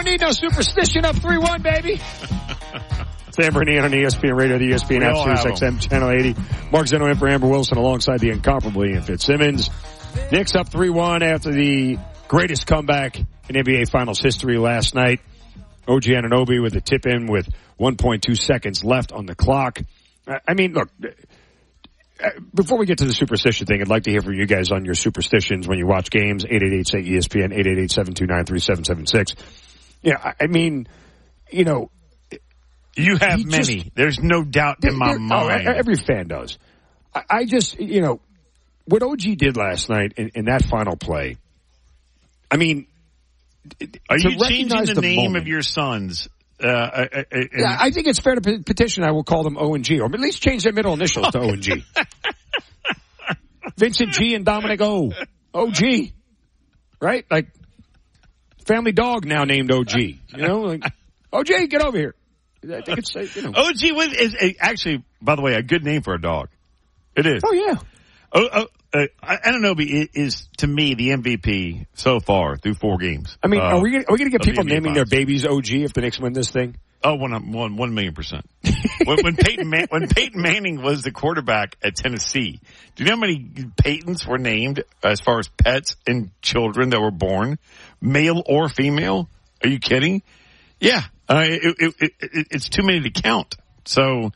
need no superstition. Up 3-1, baby. Sam Bernini on ESPN Radio, the ESPN app, Sirius XM, Channel 80. Mark Zeno in for Amber Wilson alongside the incomparable Ian Fitzsimmons. Knicks up 3-1 after the greatest comeback in NBA Finals history last night. OG Anunoby with a tip-in with 1.2 seconds left on the clock. I mean, look, before we get to the superstition thing, I'd like to hear from you guys on your superstitions when you watch games. 888-SAY-ESPN, 888-729-3776. Yeah, I mean, you know, you have many. There's no doubt in my mind. Every fan does. I just, you know, what OG did last night in that final play, I mean, are you changing the name of your sons? Yeah, I think it's fair to petition. I will call them O and G, or at least change their middle initials to O and G. Vincent G and Dominic O. OG. Right? Like, family dog now named OG. You know, like, OG, get over here. I think it's, you know. OG is actually, by the way, a good name for a dog. It is. Oh, yeah. Anunoby is, to me, the MVP so far through 4 games. I mean, are we going to get people naming their babies OG if the Knicks win this thing? Oh, 1,000,000%. when Peyton Manning was the quarterback at Tennessee, do you know how many Peytons were named as far as pets and children that were born, male or female? Are you kidding? Yeah, it's too many to count. So,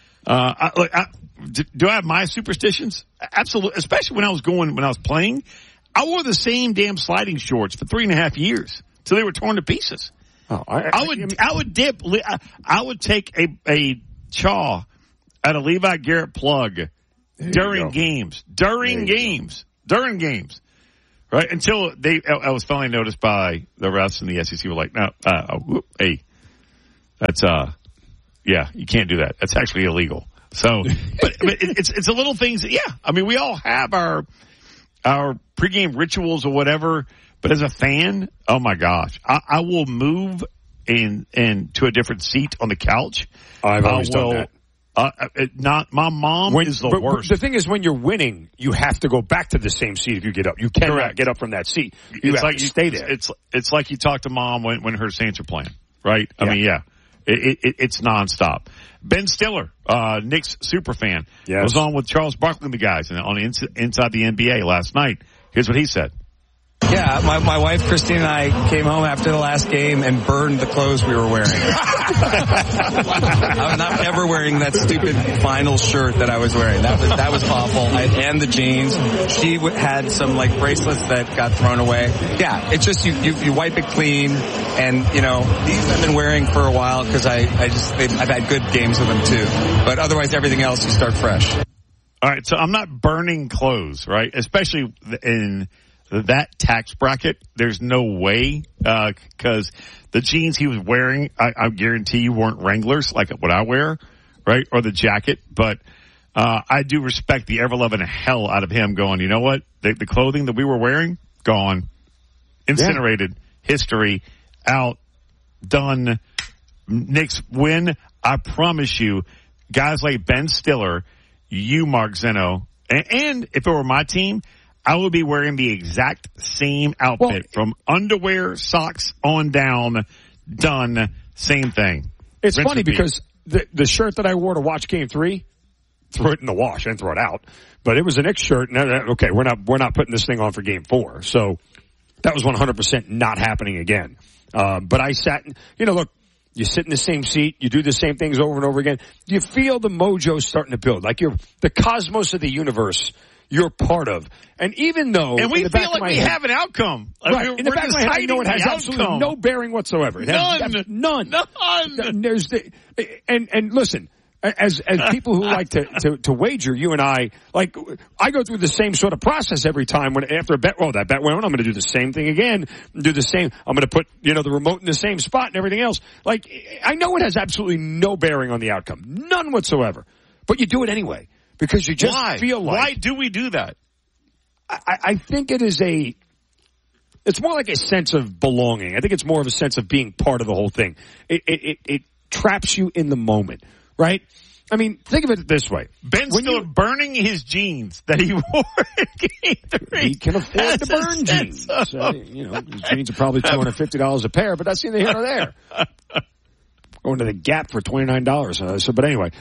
do I have my superstitions? Absolutely. Especially when I was playing, I wore the same damn sliding shorts for 3.5 years till they were torn to pieces. Oh, I would take a chaw at a Levi Garrett plug during games, right? Until I was finally noticed by the refs and the SEC were like, no, hey, that's, yeah, you can't do that. That's actually illegal. So, but it's the little things that, yeah, I mean, we all have our pregame rituals or whatever, but as a fan, oh my gosh, I will move to a different seat on the couch. I've always done that. My mom is the worst. The thing is, when you're winning, you have to go back to the same seat if you get up. You cannot get up from that seat. You have to stay there. It's like you talk to mom when her Saints are playing, right? I mean, yeah. It's nonstop. Ben Stiller, Knicks superfan, was on with Charles Barkley and the guys on Inside the NBA last night. Here's what he said. Yeah, my wife Christine and I came home after the last game and burned the clothes we were wearing. I'm not ever wearing that stupid final shirt that I was wearing. That was awful. And the jeans. She had some like bracelets that got thrown away. Yeah, it's just you wipe it clean, and you know these I've been wearing for a while because I've had good games with them too. But otherwise, everything else you start fresh. All right, so I'm not burning clothes, right? Especially in that tax bracket, there's no way, because the jeans he was wearing, I guarantee you weren't Wranglers like what I wear, right? Or the jacket. But, I do respect the ever-loving hell out of him going, you know what? The clothing that we were wearing, gone. Incinerated. History. Out. Done. Knicks win. I promise you, guys like Ben Stiller, you, Mark Zeno, and if it were my team, I would be wearing the exact same outfit from underwear, socks on down, done, same thing. It's funny because the shirt that I wore to watch Game 3, threw it in the wash. I didn't throw it out, but it was a Knicks shirt. Okay, we're not putting this thing on for Game 4. So that was 100% not happening again. But I sat, look, you sit in the same seat, you do the same things over and over again. You feel the mojo starting to build, like you're the cosmos of the universe. You're part of. And even though... And we feel like we have an outcome. Right. In the back of my head, I know it has absolutely no bearing whatsoever. It has none. There's and listen, as people who like to wager, you and I go through the same sort of process every time after a bet. Well, that bet went on. I'm going to do the same thing again. Do the same. I'm going to put, the remote in the same spot and everything else. Like, I know it has absolutely no bearing on the outcome. None whatsoever. But you do it anyway. Because you just feel like... Why do we do that? I think it's more like a sense of belonging. I think it's more of a sense of being part of the whole thing. It traps you in the moment, right? I mean, think of it this way. Ben's still burning his jeans that he wore in Game 3. He can afford to burn jeans. His jeans are probably $250 a pair, but that's neither here nor there. Going to the Gap for $29. But anyway,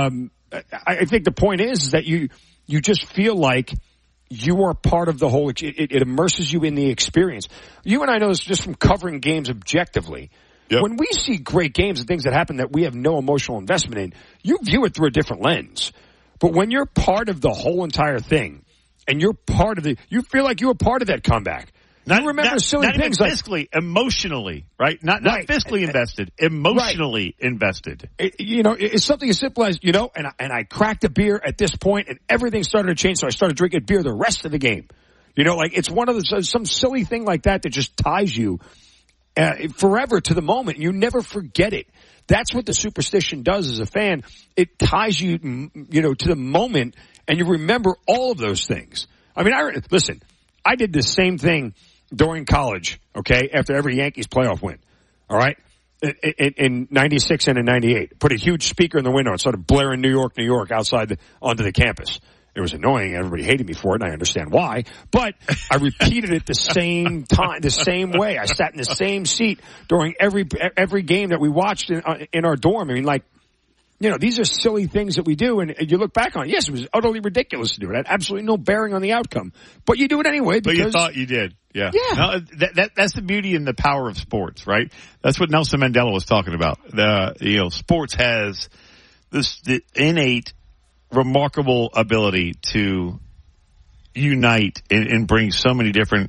I think the point is that you just feel like you are part of the whole. It immerses you in the experience. You and I know this just from covering games objectively. Yep. When we see great games and things that happen that we have no emotional investment in, you view it through a different lens. But when you're part of the whole entire thing, and you're part of you feel like you were part of that comeback. Not silly things even fiscally, emotionally, right? Not fiscally invested, emotionally invested. It's something as simple as, and I cracked a beer at this point, and everything started to change, so I started drinking beer the rest of the game. It's one of some silly thing like that just ties you forever to the moment. You never forget it. That's what the superstition does as a fan. It ties you, to the moment, and you remember all of those things. I mean, listen, I did the same thing during college, okay, after every Yankees playoff win, all right, in 96 and in 98. Put a huge speaker in the window and started blaring New York, New York outside onto the campus. It was annoying. Everybody hated me for it, and I understand why. But I repeated it the same time, the same way. I sat in the same seat during every game that we watched in our dorm. I mean, these are silly things that we do, and you look back on it. Yes, it was utterly ridiculous to do it. It had absolutely no bearing on the outcome. But you do it anyway because... But you thought you did. Yeah. No, that's the beauty and the power of sports, right? That's what Nelson Mandela was talking about. Sports has the innate, remarkable ability to unite and bring so many different,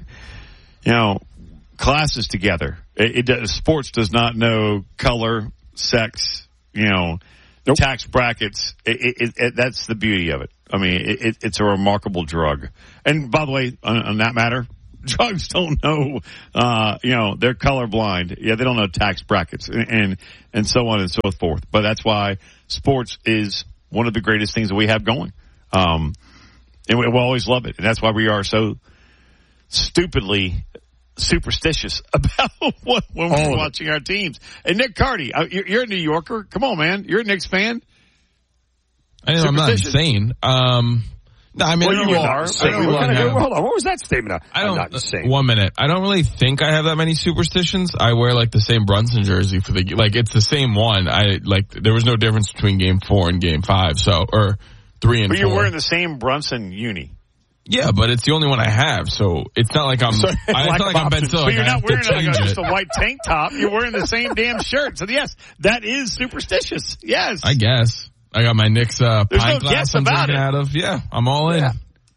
classes together. Sports does not know color, sex, nope. Tax brackets. That's the beauty of it. I mean, it's a remarkable drug. And by the way, on that matter, drugs don't know, they're colorblind. Yeah, they don't know tax brackets and so on and so forth. But that's why sports is one of the greatest things that we have going. And we'll always love it. And that's why we are so stupidly superstitious about when we're watching our teams. And Nick Carty, you're a New Yorker. Come on, man. You're a Knicks fan. I'm not insane. No, I mean, you are. Hold on. What was that statement? I'm not insane. 1 minute. I don't really think I have that many superstitions. I wear the same Brunson jersey for it's the same one. There was no difference between game 4 and game 5. Or 3 and 4. But you're wearing the same Brunson uni. Yeah, but it's the only one I have, so it's not like I'm. It's not like I'm Ben Stiller. But you're not wearing just a white tank top. You're wearing the same damn shirt. So yes, that is superstitious. Yes, I guess I got my Knicks pint glass I'm drinking out of. Yeah, I'm all in.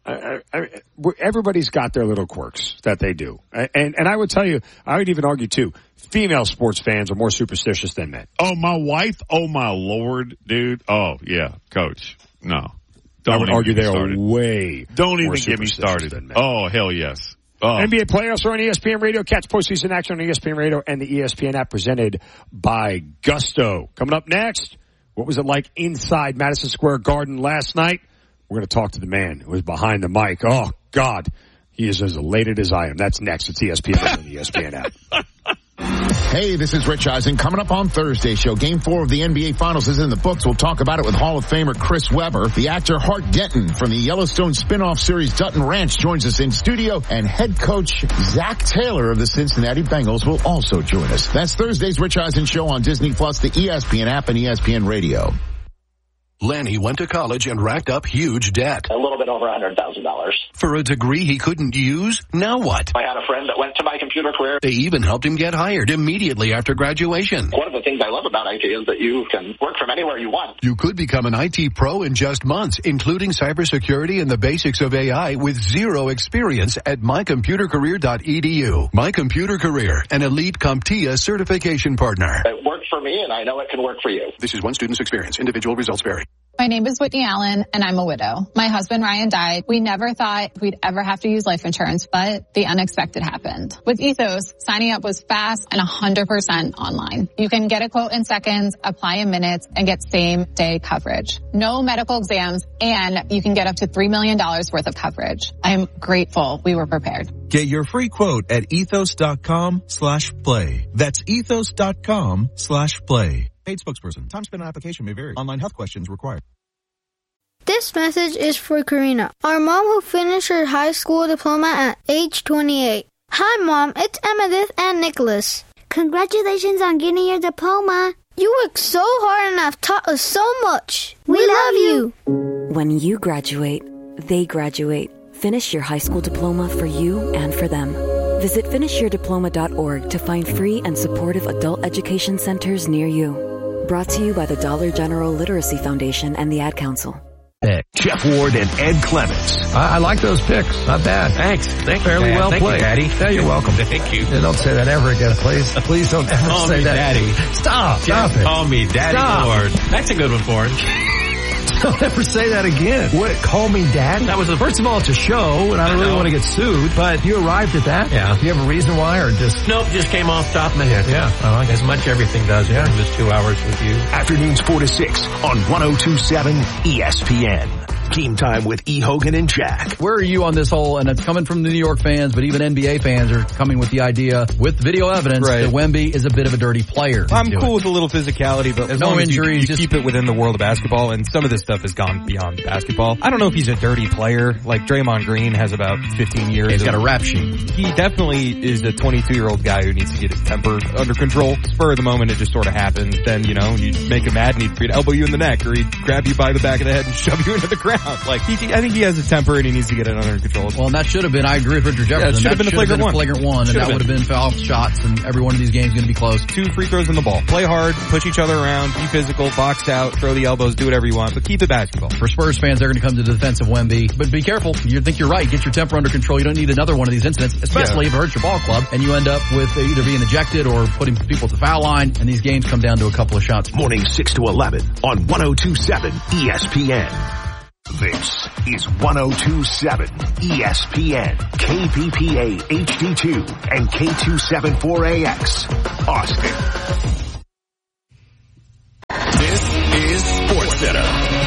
Everybody's got their little quirks that they do, and I would tell you, I would even argue too. Female sports fans are more superstitious than men. Oh, my wife. Oh, my Lord, dude. Oh, yeah, Coach. No. I would argue they are way. Don't even get me started. Oh, hell yes. NBA playoffs are on ESPN Radio. Catch postseason action on ESPN Radio and the ESPN app presented by Gusto. Coming up next, what was it like inside Madison Square Garden last night? We're going to talk to the man who was behind the mic. Oh, God. He is as elated as I am. That's next. It's ESPN Radio and the ESPN app. Hey, this is Rich Eisen. Coming up on Thursday's show, Game 4 of the NBA Finals is in the books. We'll talk about it with Hall of Famer Chris Webber. The actor Hart Denton from the Yellowstone spin-off series Dutton Ranch joins us in studio, and head coach Zach Taylor of the Cincinnati Bengals will also join us. That's Thursday's Rich Eisen show on Disney Plus, the ESPN app, and ESPN Radio. Lanny went to college and racked up huge debt. A little bit over $100,000. For a degree he couldn't use? Now what? I had a friend that went to My Computer Career. They even helped him get hired immediately after graduation. One of the things I love about IT is that you can work from anywhere you want. You could become an IT pro in just months, including cybersecurity and the basics of AI with zero experience at mycomputercareer.edu. My Computer Career, an elite CompTIA certification partner. It worked for me, and I know it can work for you. This is one student's experience. Individual results vary. My name is Whitney Allen, and I'm a widow. My husband, Ryan, died. We never thought we'd ever have to use life insurance, but the unexpected happened. With Ethos, signing up was fast and 100% online. You can get a quote in seconds, apply in minutes, and get same-day coverage. No medical exams, and you can get up to $3 million worth of coverage. I'm grateful we were prepared. Get your free quote at ethos.com/play. That's ethos.com/play. Paid spokesperson. Time spent on application may vary. Online health questions required. This message is for Karina, our mom who finished her high school diploma at age 28. Hi, Mom. It's Emmettith and Nicholas. Congratulations on getting your diploma. You worked so hard and have taught us so much. We love you. When you graduate, they graduate. Finish your high school diploma for you and for them. Visit finishyourdiploma.org to find free and supportive adult education centers near you. Brought to you by the Dollar General Literacy Foundation and the Ad Council. Jeff Ward and Ed Clements. I like those picks. Not bad. Thanks. Fairly well Thank played. You, Daddy. Yeah, you're welcome. Thank you. Don't say that ever again, please. Please don't ever Call say me that. Daddy. Stop it. Call me Daddy Ward. That's a good one for it. Don't ever say that again. What? Call me Daddy? That was first of all, it's a show, and I don't really want to get sued, but you arrived at that? Yeah. Do you have a reason why, or just? Nope, just came off the top of my head. Yeah. I like as much everything does during this 2 hours with you. Afternoons 4 to 6 on 102.7 ESPN. Game Time with E. Hogan and Jack. Where are you on this whole, and it's coming from the New York fans, but even NBA fans are coming with the idea, with video evidence, that Wemby is a bit of a dirty player. I'm cool with a little physicality, but as no long injuries, as you keep it within the world of basketball, and some of this stuff has gone beyond basketball. I don't know if he's a dirty player. Like Draymond Green has about 15 years. He's got a rap sheet. He definitely is a 22-year-old guy who needs to get his temper under control. Spur of the moment, it just sort of happens. Then, you make him mad and he'd elbow you in the neck, or he'd grab you by the back of the head and shove you into the ground. Like, I think he has a temper and he needs to get it under control. Well, and that should have been, I agree with Richard Jefferson. Yeah, it should have been a flagrant one. And that would have been foul shots, and every one of these games is going to be close. 2 free throws in the ball. Play hard, push each other around, be physical, box out, throw the elbows, do whatever you want, but keep it basketball. For Spurs fans, they're going to come to the defense of Wemby. But be careful. You think you're right. Get your temper under control. You don't need another one of these incidents, especially if it hurts your ball club, and you end up with either being ejected or putting people at the foul line, and these games come down to a couple of shots. Morning 6 to 11 on 102.7 ESPN. This is 102.7 ESPN, KPPA HD2, and K274AX, Austin. This is SportsCenter.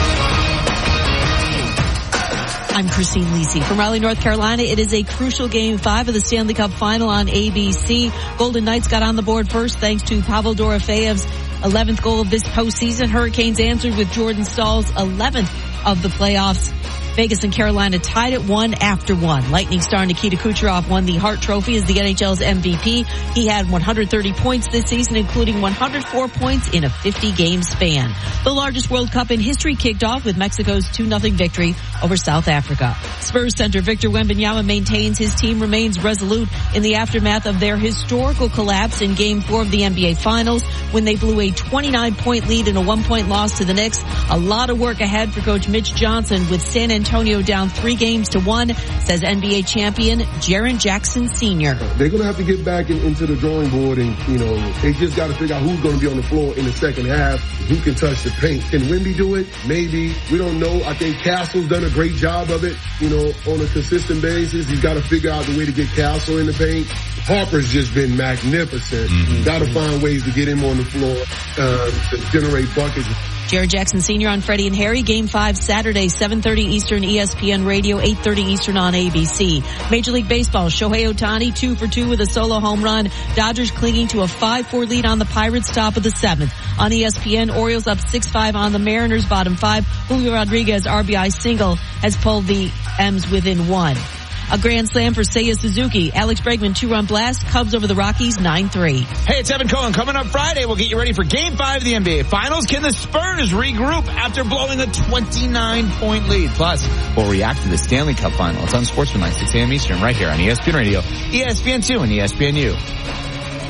I'm Christine Lisi from Raleigh, North Carolina. It is a crucial Game 5 of the Stanley Cup Final on ABC. Golden Knights got on the board first thanks to Pavel Dorofeyev's 11th goal of this postseason. Hurricanes answered with Jordan Stahl's 11th of the playoffs. Vegas and Carolina tied at 1 after 1. Lightning star Nikita Kucherov won the Hart Trophy as the NHL's MVP. He had 130 points this season, including 104 points in a 50-game span. The largest World Cup in history kicked off with Mexico's 2-0 victory over South Africa. Spurs center Victor Wembanyama maintains his team remains resolute in the aftermath of their historical collapse in Game 4 of the NBA Finals when they blew a 29-point lead in a 1-point loss to the Knicks. A lot of work ahead for Coach Mitch Johnson with San Antonio down 3-1, says NBA champion Jaren Jackson Sr. They're going to have to get back into the drawing board and, they just got to figure out who's going to be on the floor in the second half, who can touch the paint. Can Wemby do it? Maybe. We don't know. I think Castle's done a great job of it, on a consistent basis. He's got to figure out the way to get Castle in the paint. Harper's just been magnificent. Got to find ways to get him on the floor to generate buckets. Jaren Jackson Sr. on Freddie and Harry. Game 5 Saturday, 7:30 Eastern, ESPN Radio, 8:30 Eastern on ABC. Major League Baseball, Shohei Ohtani 2 for 2 with a solo home run. Dodgers clinging to a 5-4 lead on the Pirates, top of the 7th. On ESPN, Orioles up 6-5 on the Mariners, bottom 5. Julio Rodriguez RBI single has pulled the M's within 1. A grand slam for Seiya Suzuki. Alex Bregman 2-run blast. Cubs over the Rockies 9-3. Hey, it's Evan Cohen. Coming up Friday, we'll get you ready for Game 5 of the NBA Finals. Can the Spurs regroup after blowing a 29-point lead? Plus, we'll react to the Stanley Cup Final. It's on Sportsman Night, 6 a.m. Eastern, right here on ESPN Radio, ESPN2, and ESPNU.